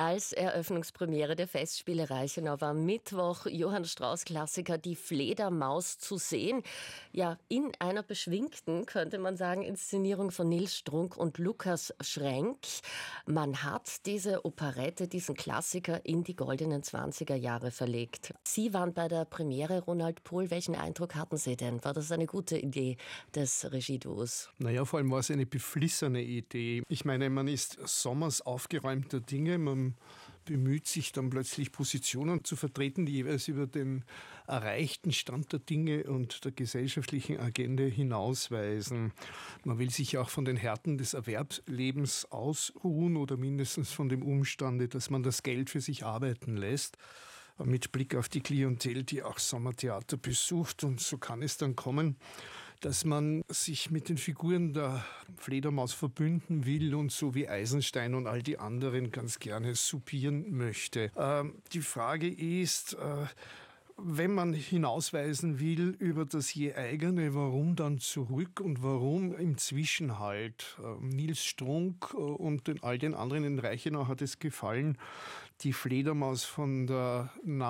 Als Eröffnungspremiere der Festspiele Reichenau war Mittwoch Johann Strauss Klassiker Die Fledermaus zu sehen. Ja, in einer beschwingten, könnte man sagen, Inszenierung von Nils Strunk und Lukas Schrenk. Man hat diese Operette, diesen Klassiker in die goldenen 20er Jahre verlegt. Sie waren bei der Premiere, Ronald Pohl. Welchen Eindruck hatten Sie denn? War das eine gute Idee des Regieduos? Naja, vor allem war es eine beflissene Idee. Ich meine, man ist sommers aufgeräumter Dinge, man bemüht sich dann plötzlich Positionen zu vertreten, die jeweils über den erreichten Stand der Dinge und der gesellschaftlichen Agenda hinausweisen. Man will sich auch von den Härten des Erwerbslebens ausruhen oder mindestens von dem Umstande, dass man das Geld für sich arbeiten lässt. Mit Blick auf die Klientel, die auch Sommertheater besucht. Und so kann es dann kommen, dass man sich mit den Figuren der Fledermaus verbünden will und so wie Eisenstein und all die anderen ganz gerne soupieren möchte. Die Frage ist, wenn man hinausweisen will über das je eigene, warum dann zurück und warum im Zwischenhalt? Nils Strunk und all den anderen in Reichenau hat es gefallen, die Fledermaus von der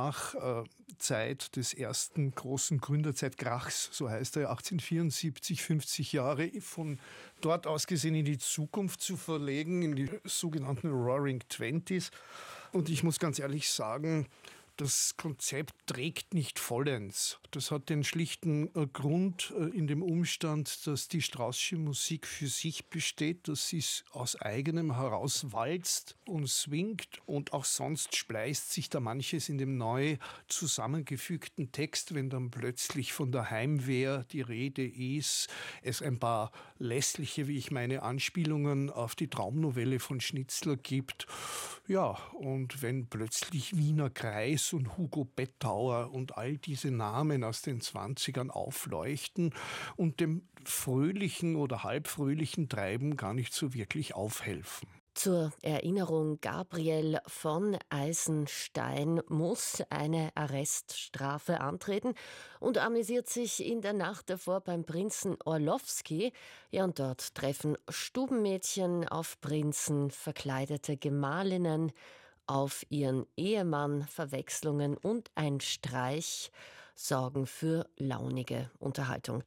Nachzeit des ersten großen Gründerzeitkrachs, so heißt er, 1874, 50 Jahre, von dort aus gesehen in die Zukunft zu verlegen, in die sogenannten Roaring Twenties. Und ich muss ganz ehrlich sagen, das Konzept trägt nicht vollends. Das hat den schlichten Grund in dem Umstand, dass die Straußsche Musik für sich besteht, dass sie es aus eigenem heraus walzt und swingt und auch sonst spleißt sich da manches in dem neu zusammengefügten Text, wenn dann plötzlich von der Heimwehr die Rede ist, es ein paar lässliche, wie ich meine, Anspielungen auf die Traumnovelle von Schnitzler gibt. Ja, und wenn plötzlich Wiener Kreis und Hugo Bettauer und all diese Namen aus den 20ern aufleuchten und dem fröhlichen oder halbfröhlichen Treiben gar nicht so wirklich aufhelfen. Zur Erinnerung, Gabriel von Eisenstein muss eine Arreststrafe antreten und amüsiert sich in der Nacht davor beim Prinzen Orlowski. Ja, und dort treffen Stubenmädchen auf Prinzen, verkleidete Gemahlinnen auf ihren Ehemann, Verwechslungen und ein Streich sorgen für launige Unterhaltung.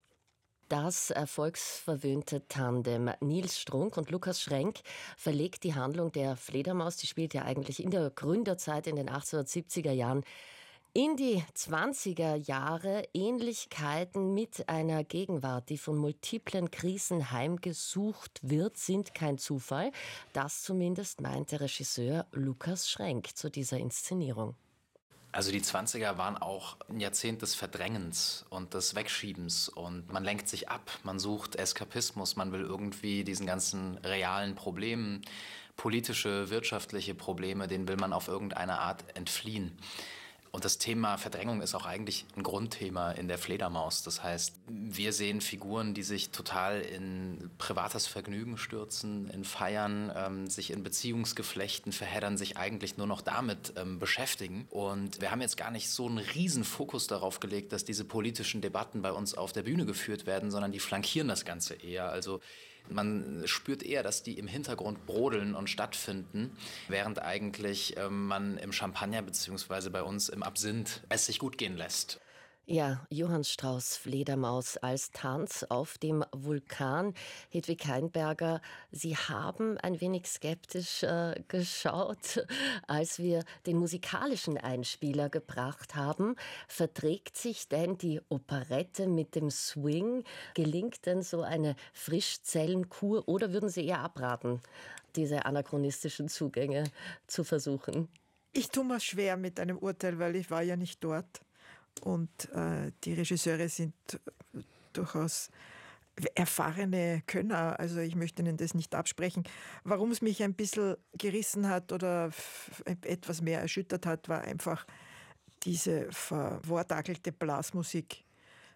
Das erfolgsverwöhnte Tandem Nils Strunk und Lukas Schrenk verlegt die Handlung der Fledermaus, die spielt ja eigentlich in der Gründerzeit in den 1870er Jahren, in die 20er Jahre. Ähnlichkeiten mit einer Gegenwart, die von multiplen Krisen heimgesucht wird, sind kein Zufall. Das zumindest meint der Regisseur Lukas Schrenk zu dieser Inszenierung. Also die 20er waren auch ein Jahrzehnt des Verdrängens und des Wegschiebens und man lenkt sich ab, man sucht Eskapismus, man will irgendwie diesen ganzen realen Problemen, politische, wirtschaftliche Probleme, denen will man auf irgendeine Art entfliehen. Und das Thema Verdrängung ist auch eigentlich ein Grundthema in der Fledermaus. Das heißt, wir sehen Figuren, die sich total in privates Vergnügen stürzen, in Feiern, sich in Beziehungsgeflechten verheddern, sich eigentlich nur noch damit beschäftigen. Und wir haben jetzt gar nicht so einen riesen Fokus darauf gelegt, dass diese politischen Debatten bei uns auf der Bühne geführt werden, sondern die flankieren das Ganze eher. Also man spürt eher, dass die im Hintergrund brodeln und stattfinden, während eigentlich man im Champagner bzw. bei uns im Absinth es sich gut gehen lässt. Ja, Johann Strauss Fledermaus als Tanz auf dem Vulkan. Hedwig Heinberger, Sie haben ein wenig skeptisch geschaut, als wir den musikalischen Einspieler gebracht haben. Verträgt sich denn die Operette mit dem Swing? Gelingt denn so eine Frischzellenkur oder würden Sie eher abraten, diese anachronistischen Zugänge zu versuchen? Ich tue mir schwer mit einem Urteil, weil ich war ja nicht dort. Und die Regisseure sind durchaus erfahrene Könner, also ich möchte Ihnen das nicht absprechen. Warum es mich ein bisschen gerissen hat oder etwas mehr erschüttert hat, war einfach diese verwortakelte Blasmusik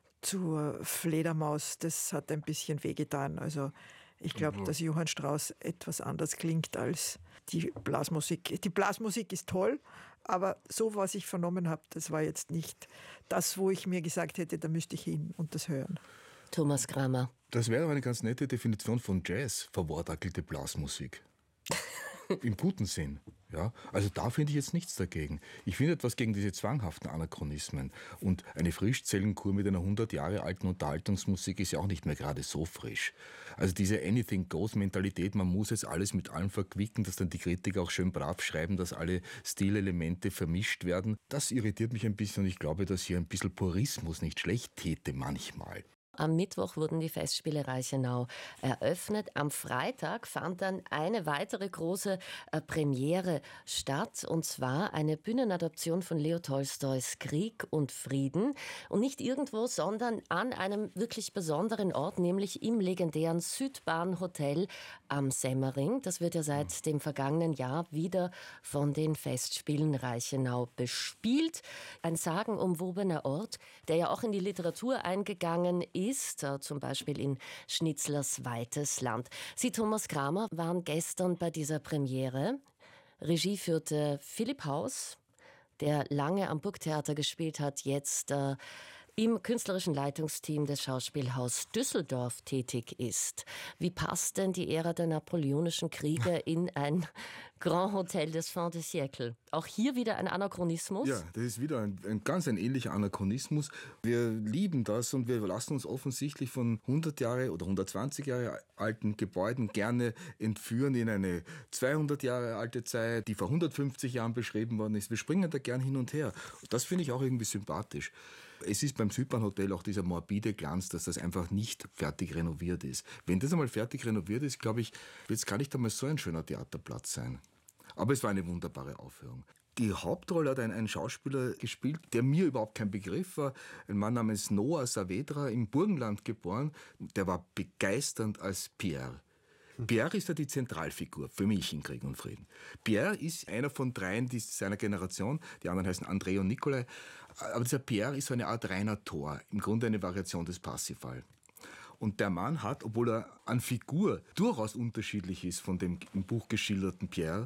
zur Fledermaus. Das hat ein bisschen wehgetan. Also ich glaube, dass Johann Strauss etwas anders klingt als die Blasmusik. Die Blasmusik ist toll, aber so, was ich vernommen habe, das war jetzt nicht das, wo ich mir gesagt hätte, da müsste ich hin und das hören. Thomas Kramer. Das wäre aber eine ganz nette Definition von Jazz, verwortakelte Blasmusik. Im guten Sinn. Ja, also da finde ich jetzt nichts dagegen. Ich finde etwas gegen diese zwanghaften Anachronismen. Und eine Frischzellenkur mit einer 100 Jahre alten Unterhaltungsmusik ist ja auch nicht mehr gerade so frisch. Also diese Anything-Goes-Mentalität, man muss jetzt alles mit allem verquicken, dass dann die Kritiker auch schön brav schreiben, dass alle Stilelemente vermischt werden. Das irritiert mich ein bisschen und ich glaube, dass hier ein bisschen Purismus nicht schlecht täte manchmal. Am Mittwoch wurden die Festspiele Reichenau eröffnet. Am Freitag fand dann eine weitere große Premiere statt, und zwar eine Bühnenadaption von Leo Tolstois Krieg und Frieden. Und nicht irgendwo, sondern an einem wirklich besonderen Ort, nämlich im legendären Südbahnhotel am Semmering. Das wird ja seit dem vergangenen Jahr wieder von den Festspielen Reichenau bespielt. Ein sagenumwobener Ort, der ja auch in die Literatur eingegangen ist, zum Beispiel in Schnitzlers Weites Land. Sie, Thomas Kramer, waren gestern bei dieser Premiere. Regie führte Philipp Haus, der lange am Burgtheater gespielt hat, jetzt im künstlerischen Leitungsteam des Schauspielhaus Düsseldorf tätig ist. Wie passt denn die Ära der napoleonischen Kriege in ein Grand Hotel des Fin de Siècle? Auch hier wieder ein Anachronismus? Ja, das ist wieder ein ganz ähnlicher Anachronismus. Wir lieben das und wir lassen uns offensichtlich von 100 Jahre oder 120 Jahre alten Gebäuden gerne entführen in eine 200 Jahre alte Zeit, die vor 150 Jahren beschrieben worden ist. Wir springen da gern hin und her. Das finde ich auch irgendwie sympathisch. Es ist beim Südbahnhotel auch dieser morbide Glanz, dass das einfach nicht fertig renoviert ist. Wenn das einmal fertig renoviert ist, glaube ich, wird es gar nicht einmal so ein schöner Theaterplatz sein. Aber es war eine wunderbare Aufführung. Die Hauptrolle hat ein Schauspieler gespielt, der mir überhaupt kein Begriff war. Ein Mann namens Noah Saavedra, im Burgenland geboren. Der war begeisternd als Pierre. Pierre ist ja die Zentralfigur für mich in Krieg und Frieden. Pierre ist einer von dreien seiner Generation, die anderen heißen André und Nikolai. Aber dieser Pierre ist so eine Art reiner Tor, im Grunde eine Variation des Parsifal. Und der Mann hat, obwohl er an Figur durchaus unterschiedlich ist von dem im Buch geschilderten Pierre,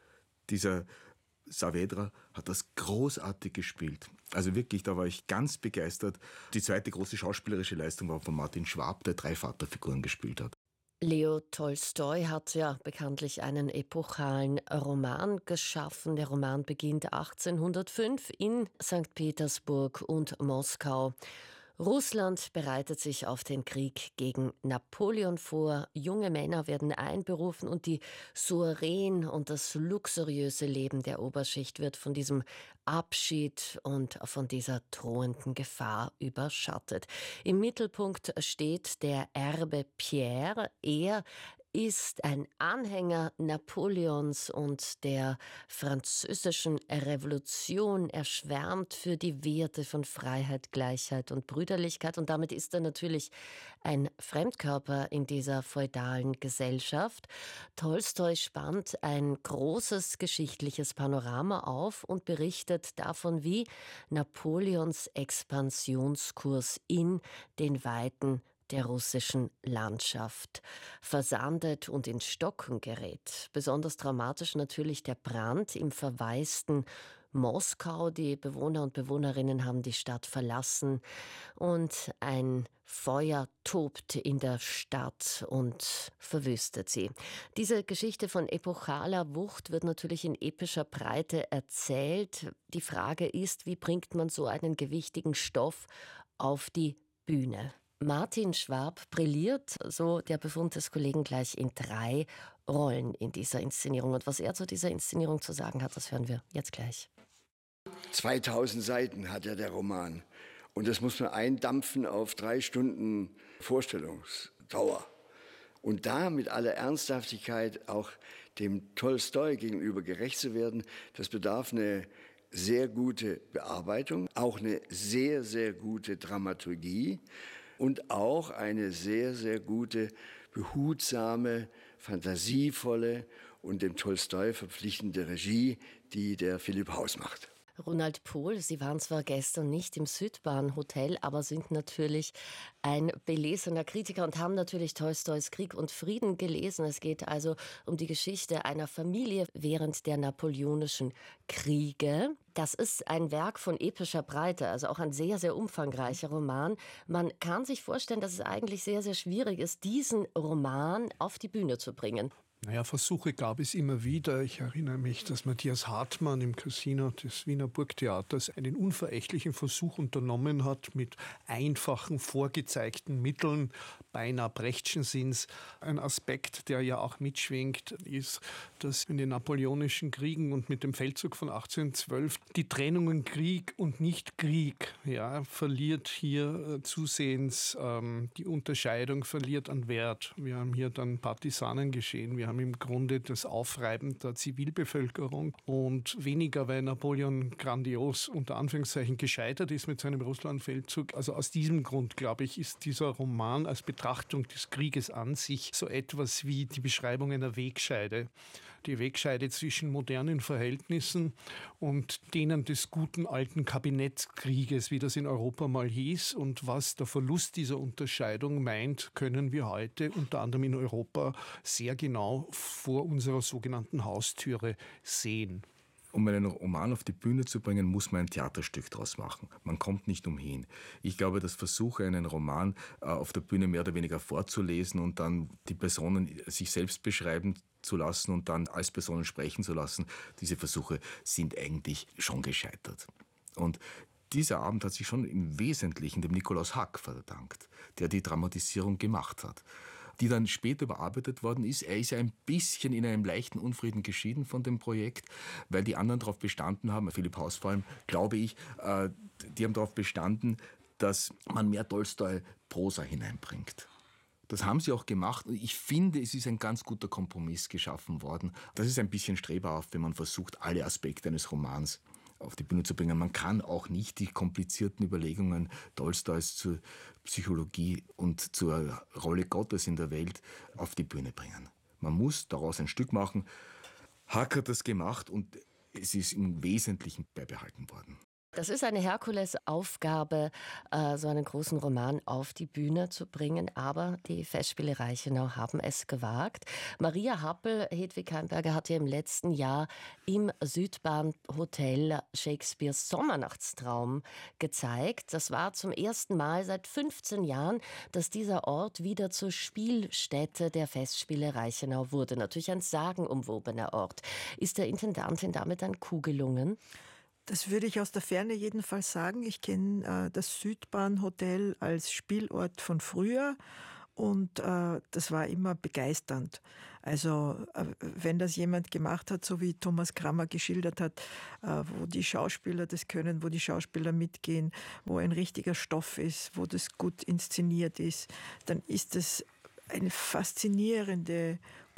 dieser Saavedra hat das großartig gespielt. Also wirklich, da war ich ganz begeistert. Die zweite große schauspielerische Leistung war von Martin Schwab, der 3 Vaterfiguren gespielt hat. Leo Tolstoi hat ja bekanntlich einen epochalen Roman geschaffen. Der Roman beginnt 1805 in St. Petersburg und Moskau. Russland bereitet sich auf den Krieg gegen Napoleon vor. Junge Männer werden einberufen und die Soireen und das luxuriöse Leben der Oberschicht wird von diesem Abschied und von dieser drohenden Gefahr überschattet. Im Mittelpunkt steht der Erbe Pierre. Er ist ein Anhänger Napoleons und der französischen Revolution. Er schwärmt für die Werte von Freiheit, Gleichheit und Brüderlichkeit. Und damit ist er natürlich ein Fremdkörper in dieser feudalen Gesellschaft. Tolstoi spannt ein großes geschichtliches Panorama auf und berichtet davon, wie Napoleons Expansionskurs in den Weiten der russischen Landschaft versandet und ins Stocken gerät. Besonders dramatisch natürlich der Brand im verwaisten Moskau. Die Bewohner und Bewohnerinnen haben die Stadt verlassen und ein Feuer tobt in der Stadt und verwüstet sie. Diese Geschichte von epochaler Wucht wird natürlich in epischer Breite erzählt. Die Frage ist, wie bringt man so einen gewichtigen Stoff auf die Bühne? Martin Schwab brilliert, so der Befund des Kollegen, gleich in 3 Rollen in dieser Inszenierung. Und was er zu dieser Inszenierung zu sagen hat, das hören wir jetzt gleich. 2000 Seiten hat ja der Roman. Und das muss man eindampfen auf 3 Stunden Vorstellungsdauer. Und da mit aller Ernsthaftigkeit auch dem Tolstoi gegenüber gerecht zu werden, das bedarf eine sehr gute Bearbeitung, auch eine sehr, sehr gute Dramaturgie. Und auch eine sehr, sehr gute, behutsame, fantasievolle und dem Tolstoi verpflichtende Regie, die der Philipp Haus macht. Ronald Pohl, Sie waren zwar gestern nicht im Südbahnhotel, aber sind natürlich ein belesener Kritiker und haben natürlich Tolstois Krieg und Frieden gelesen. Es geht also um die Geschichte einer Familie während der napoleonischen Kriege. Das ist ein Werk von epischer Breite, also auch ein sehr, sehr umfangreicher Roman. Man kann sich vorstellen, dass es eigentlich sehr, sehr schwierig ist, diesen Roman auf die Bühne zu bringen. Versuche gab es immer wieder. Ich erinnere mich, dass Matthias Hartmann im Casino des Wiener Burgtheaters einen unverächtlichen Versuch unternommen hat, mit einfachen, vorgezeigten Mitteln, beinahe Brechtschen Sinns. Ein Aspekt, der ja auch mitschwingt, ist, dass in den napoleonischen Kriegen und mit dem Feldzug von 1812 die Trennungen Krieg und Nicht-Krieg verliert hier zusehends, die Unterscheidung verliert an Wert. Wir haben hier dann Partisanengeschehen, wir haben im Grunde das Aufreiben der Zivilbevölkerung und weniger, weil Napoleon grandios unter Anführungszeichen gescheitert ist mit seinem Russlandfeldzug. Also aus diesem Grund, glaube ich, ist dieser Roman als Betrachtung des Krieges an sich so etwas wie die Beschreibung einer Wegscheide. Die Wegscheide zwischen modernen Verhältnissen und denen des guten alten Kabinettskrieges, wie das in Europa mal hieß. Und was der Verlust dieser Unterscheidung meint, können wir heute unter anderem in Europa sehr genau vor unserer sogenannten Haustüre sehen. Um einen Roman auf die Bühne zu bringen, muss man ein Theaterstück draus machen. Man kommt nicht umhin. Ich glaube, das Versuche, einen Roman auf der Bühne mehr oder weniger vorzulesen und dann die Personen sich selbst beschreiben zu lassen und dann als Personen sprechen zu lassen, diese Versuche sind eigentlich schon gescheitert. Und dieser Abend hat sich schon im Wesentlichen dem Nikolaus Hack verdankt, der die Dramatisierung gemacht hat, die dann später überarbeitet worden ist. Er ist ja ein bisschen in einem leichten Unfrieden geschieden von dem Projekt, weil die anderen darauf bestanden haben, Philipp Haus vor allem, glaube ich, die haben darauf bestanden, dass man mehr Tolstoi-Prosa hineinbringt. Das haben sie auch gemacht und ich finde, es ist ein ganz guter Kompromiss geschaffen worden. Das ist ein bisschen streberhaft, wenn man versucht, alle Aspekte eines Romans auf die Bühne zu bringen. Man kann auch nicht die komplizierten Überlegungen Tolstois zur Psychologie und zur Rolle Gottes in der Welt auf die Bühne bringen. Man muss daraus ein Stück machen. Hack hat das gemacht und es ist im Wesentlichen beibehalten worden. Das ist eine Herkulesaufgabe, so einen großen Roman auf die Bühne zu bringen. Aber die Festspiele Reichenau haben es gewagt. Maria Happel, Hedwig Heimberger, hat ja im letzten Jahr im Südbahnhotel Shakespeares Sommernachtstraum gezeigt. Das war zum ersten Mal seit 15 Jahren, dass dieser Ort wieder zur Spielstätte der Festspiele Reichenau wurde. Natürlich ein sagenumwobener Ort. Ist der Intendantin damit ein Coup gelungen? Das würde ich aus der Ferne jedenfalls sagen. Ich kenne das Südbahnhotel als Spielort von früher und das war immer begeisternd. Also wenn das jemand gemacht hat, so wie Thomas Krammer geschildert hat, wo die Schauspieler das können, wo die Schauspieler mitgehen, wo ein richtiger Stoff ist, wo das gut inszeniert ist, dann ist es eine faszinierende,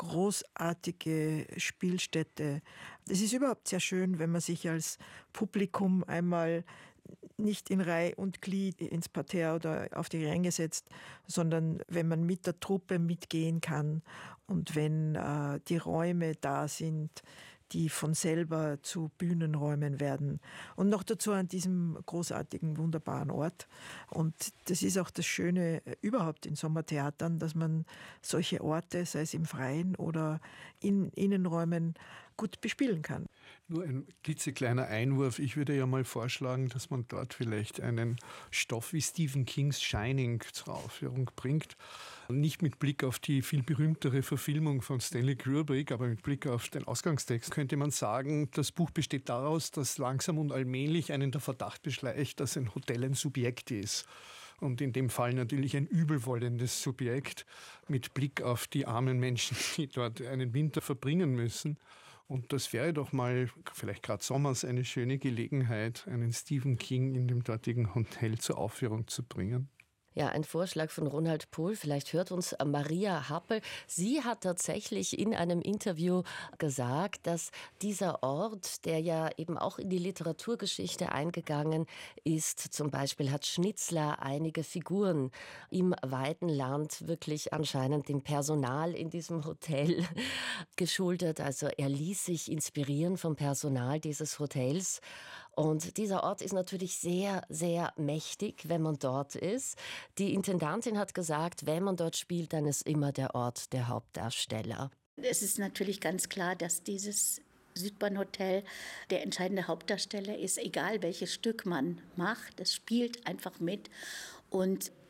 großartige Spielstätte. Es ist überhaupt sehr schön, wenn man sich als Publikum einmal nicht in Reih und Glied ins Parterre oder auf die Ränge setzt, sondern wenn man mit der Truppe mitgehen kann und wenn die Räume da sind, die von selber zu Bühnenräumen werden. Und noch dazu an diesem großartigen, wunderbaren Ort. Und das ist auch das Schöne überhaupt in Sommertheatern, dass man solche Orte, sei es im Freien oder in Innenräumen, gut bespielen kann. Nur ein klitzekleiner Einwurf. Ich würde ja mal vorschlagen, dass man dort vielleicht einen Stoff wie Stephen Kings Shining zur Aufführung bringt. Nicht mit Blick auf die viel berühmtere Verfilmung von Stanley Kubrick, aber mit Blick auf den Ausgangstext könnte man sagen, das Buch besteht daraus, dass langsam und allmählich einen der Verdacht beschleicht, dass ein Hotel ein Subjekt ist. Und in dem Fall natürlich ein übelwollendes Subjekt mit Blick auf die armen Menschen, die dort einen Winter verbringen müssen. Und das wäre doch mal, vielleicht gerade sommers, eine schöne Gelegenheit, einen Stephen King in dem dortigen Hotel zur Aufführung zu bringen. Ja, ein Vorschlag von Ronald Pohl. Vielleicht hört uns Maria Happel. Sie hat tatsächlich in einem Interview gesagt, dass dieser Ort, der ja eben auch in die Literaturgeschichte eingegangen ist, zum Beispiel hat Schnitzler einige Figuren im weiten Land wirklich anscheinend dem Personal in diesem Hotel geschuldet. Also er ließ sich inspirieren vom Personal dieses Hotels. Und dieser Ort ist natürlich sehr, sehr mächtig, wenn man dort ist. Die Intendantin hat gesagt, wenn man dort spielt, dann ist immer der Ort der Hauptdarsteller. Es ist natürlich ganz klar, dass dieses Südbahnhotel der entscheidende Hauptdarsteller ist, egal welches Stück man macht. Es spielt einfach mit. Und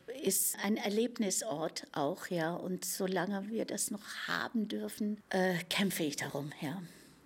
ist ein Erlebnisort auch, ja. Und solange wir das noch haben dürfen, kämpfe ich darum, ja.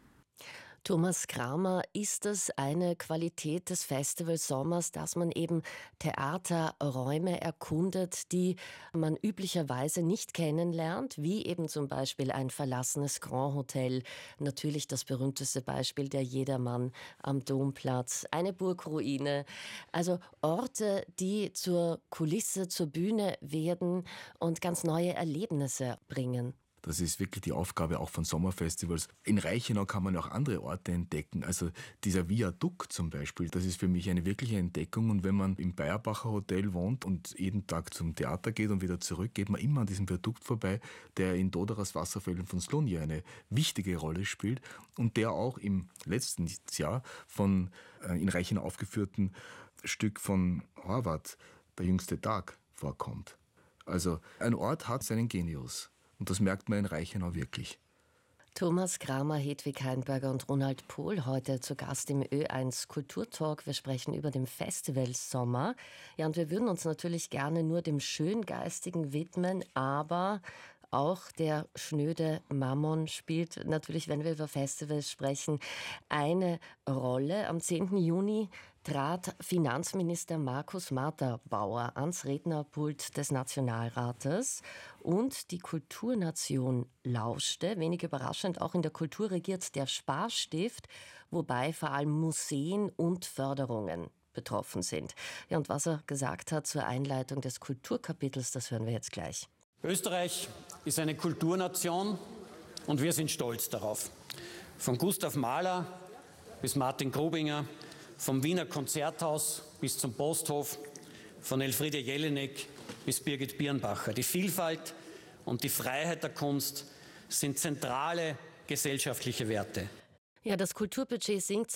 Thomas Kramer, ist es eine Qualität des Festivalsommers, dass man eben Theaterräume erkundet, die man üblicherweise nicht kennenlernt, wie eben zum Beispiel ein verlassenes Grand Hotel, natürlich das berühmteste Beispiel der Jedermann am Domplatz, eine Burgruine, also Orte, die zur Kulisse, zur Bühne werden und ganz neue Erlebnisse bringen? Das ist wirklich die Aufgabe auch von Sommerfestivals. In Reichenau kann man auch andere Orte entdecken. Also dieser Viadukt zum Beispiel, das ist für mich eine wirkliche Entdeckung. Und wenn man im Bayerbacher Hotel wohnt und jeden Tag zum Theater geht und wieder zurück, geht man immer an diesem Viadukt vorbei, der in Doderas Wasserfällen von Slunj eine wichtige Rolle spielt und der auch im letzten Jahr von in Reichenau aufgeführten Stück von Horvath, Der jüngste Tag, vorkommt. Also ein Ort hat seinen Genius. Und das merkt man in Reichenau wirklich. Thomas Kramer, Hedwig Heinberger und Ronald Pohl heute zu Gast im Ö1 Kulturtalk. Wir sprechen über den Festivalsommer. Ja, und wir würden uns natürlich gerne nur dem Schöngeistigen widmen, aber auch der schnöde Mammon spielt natürlich, wenn wir über Festivals sprechen, eine Rolle. Am 10. Juni trat Finanzminister Markus Martha-Bauer ans Rednerpult des Nationalrates und die Kulturnation lauschte. Wenig überraschend, auch in der Kultur regiert der Sparstift, wobei vor allem Museen und Förderungen betroffen sind. Ja, und was er gesagt hat zur Einleitung des Kulturkapitels, das hören wir jetzt gleich. Österreich ist eine Kulturnation und wir sind stolz darauf. Von Gustav Mahler bis Martin Grubinger, vom Wiener Konzerthaus bis zum Posthof, von Elfriede Jelinek bis Birgit Birnbacher. Die Vielfalt und die Freiheit der Kunst sind zentrale gesellschaftliche Werte. Ja, das Kulturbudget sinkt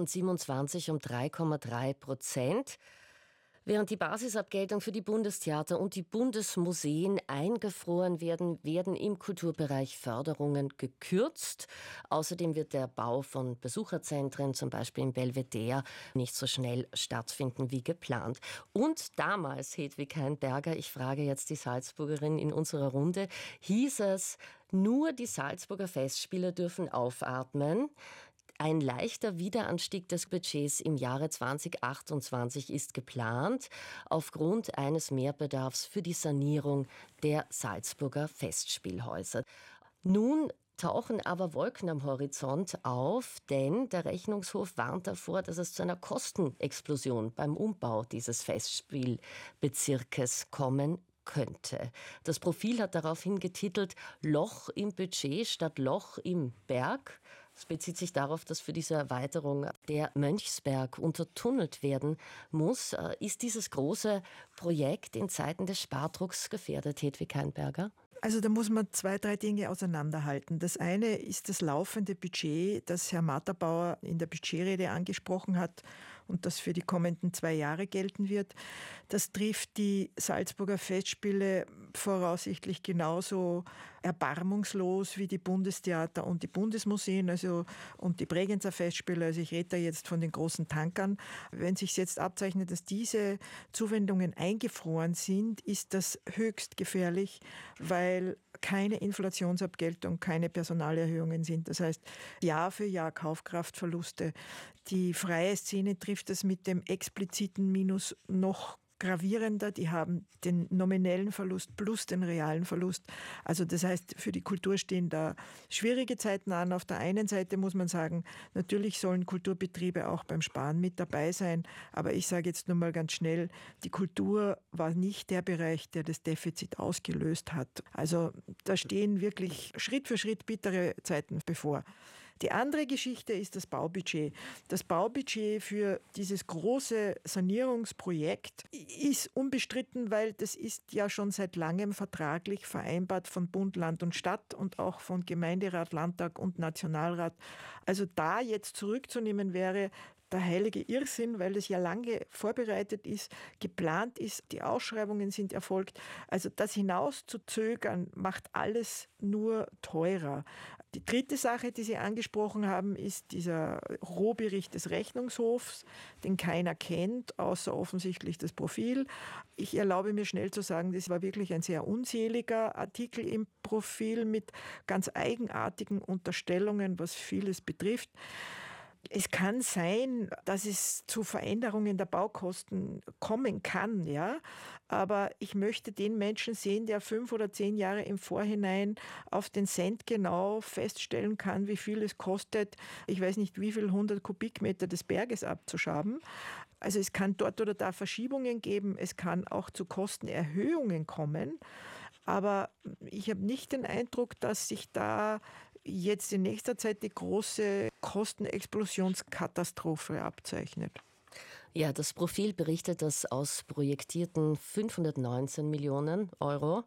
2027 um 3,3%. Während die Basisabgeltung für die Bundestheater und die Bundesmuseen eingefroren werden, werden im Kulturbereich Förderungen gekürzt. Außerdem wird der Bau von Besucherzentren, zum Beispiel im Belvedere, nicht so schnell stattfinden wie geplant. Und damals, Hedwig Heinberger, ich frage jetzt die Salzburgerin in unserer Runde, hieß es, nur die Salzburger Festspiele dürfen aufatmen. Ein leichter Wiederanstieg des Budgets im Jahre 2028 ist geplant, aufgrund eines Mehrbedarfs für die Sanierung der Salzburger Festspielhäuser. Nun tauchen aber Wolken am Horizont auf, denn der Rechnungshof warnt davor, dass es zu einer Kostenexplosion beim Umbau dieses Festspielbezirkes kommen könnte. Das Profil hat daraufhin getitelt Loch im Budget statt Loch im Berg. Es bezieht sich darauf, dass für diese Erweiterung der Mönchsberg untertunnelt werden muss. Ist dieses große Projekt in Zeiten des Spardrucks gefährdet, Hedwig Heinberger? Also da muss man 2, 3 Dinge auseinanderhalten. Das eine ist das laufende Budget, das Herr Martha-Bauer in der Budgetrede angesprochen hat und das für die kommenden 2 Jahre gelten wird. Das trifft die Salzburger Festspiele voraussichtlich genauso erbarmungslos wie die Bundestheater und die Bundesmuseen und die Bregenzer Festspiele. Also ich rede da jetzt von den großen Tankern. Wenn sich jetzt abzeichnet, dass diese Zuwendungen eingefroren sind, ist das höchst gefährlich, weil keine Inflationsabgeltung, keine Personalerhöhungen sind. Das heißt, Jahr für Jahr Kaufkraftverluste. Die freie Szene trifft das mit dem expliziten Minus noch gravierender. Die haben den nominellen Verlust plus den realen Verlust. Also das heißt, für die Kultur stehen da schwierige Zeiten an. Auf der einen Seite muss man sagen, natürlich sollen Kulturbetriebe auch beim Sparen mit dabei sein. Aber ich sage jetzt nur mal ganz schnell, die Kultur war nicht der Bereich, der das Defizit ausgelöst hat. Also da stehen wirklich Schritt für Schritt bittere Zeiten bevor. Die andere Geschichte ist das Baubudget. Das Baubudget für dieses große Sanierungsprojekt ist unbestritten, weil das ist ja schon seit langem vertraglich vereinbart von Bund, Land und Stadt und auch von Gemeinderat, Landtag und Nationalrat. Also da jetzt zurückzunehmen wäre der heilige Irrsinn, weil es ja lange vorbereitet ist, geplant ist, die Ausschreibungen sind erfolgt. Also das hinauszuzögern macht alles nur teurer. Die dritte Sache, die Sie angesprochen haben, ist dieser Rohbericht des Rechnungshofs, den keiner kennt, außer offensichtlich das Profil. Ich erlaube mir schnell zu sagen, das war wirklich ein sehr unseliger Artikel im Profil mit ganz eigenartigen Unterstellungen, was vieles betrifft. Es kann sein, dass es zu Veränderungen der Baukosten kommen kann, ja. Aber ich möchte den Menschen sehen, der 5 oder 10 Jahre im Vorhinein auf den Cent genau feststellen kann, wie viel es kostet, ich weiß nicht, wie viel 100 Kubikmeter des Berges abzuschaben. Also es kann dort oder da Verschiebungen geben, es kann auch zu Kostenerhöhungen kommen. Aber ich habe nicht den Eindruck, dass sich da jetzt in nächster Zeit die große Kostenexplosionskatastrophe abzeichnet. Ja, das Profil berichtet, dass aus projektierten 519 Millionen Euro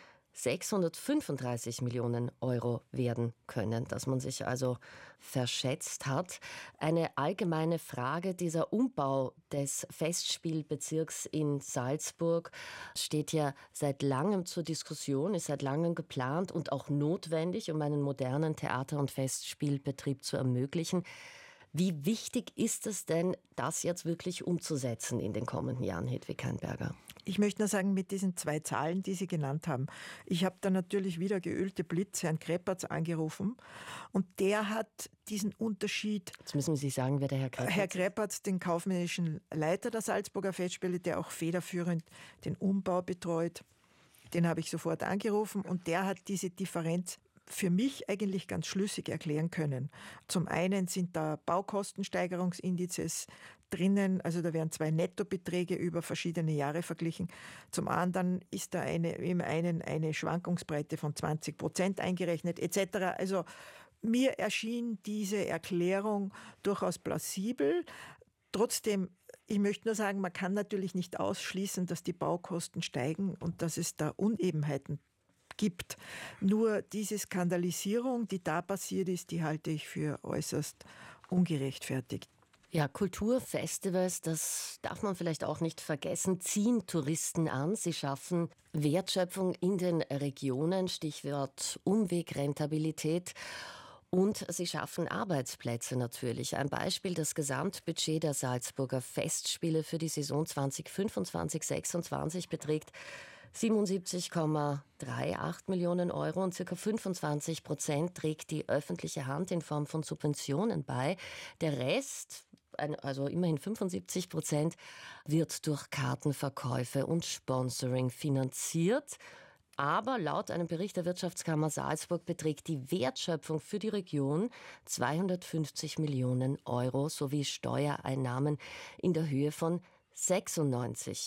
635 Millionen Euro werden können, dass man sich also verschätzt hat. Eine allgemeine Frage: Dieser Umbau des Festspielbezirks in Salzburg steht ja seit langem zur Diskussion, ist seit langem geplant und auch notwendig, um einen modernen Theater- und Festspielbetrieb zu ermöglichen. Wie wichtig ist es denn, das jetzt wirklich umzusetzen in den kommenden Jahren, Hedwig Keinberger? Ich möchte nur sagen, mit diesen 2 Zahlen, die Sie genannt haben, ich habe da natürlich wieder geölte Blitz Herrn Kreppertz angerufen und der hat diesen Unterschied. Jetzt müssen Sie sagen, wer der Herr Kreppertz ist. Herr Kreppertz, den kaufmännischen Leiter der Salzburger Festspiele, der auch federführend den Umbau betreut, den habe ich sofort angerufen und der hat diese Differenz für mich eigentlich ganz schlüssig erklären können. Zum einen sind da Baukostensteigerungsindizes drinnen, also da werden 2 Nettobeträge über verschiedene Jahre verglichen. Zum anderen ist da eine Schwankungsbreite von 20% eingerechnet etc. Also mir erschien diese Erklärung durchaus plausibel. Trotzdem, ich möchte nur sagen, man kann natürlich nicht ausschließen, dass die Baukosten steigen und dass es da Unebenheiten gibt. Nur diese Skandalisierung, die da passiert ist, die halte ich für äußerst ungerechtfertigt. Ja, Kulturfestivals, das darf man vielleicht auch nicht vergessen, ziehen Touristen an. Sie schaffen Wertschöpfung in den Regionen, Stichwort Umwegrentabilität. Und sie schaffen Arbeitsplätze natürlich. Ein Beispiel: Das Gesamtbudget der Salzburger Festspiele für die Saison 2025/26 beträgt 77,38 Millionen Euro und ca. 25% trägt die öffentliche Hand in Form von Subventionen bei. Der Rest, also immerhin 75%, wird durch Kartenverkäufe und Sponsoring finanziert. Aber laut einem Bericht der Wirtschaftskammer Salzburg beträgt die Wertschöpfung für die Region 250 Millionen Euro sowie Steuereinnahmen in der Höhe von 96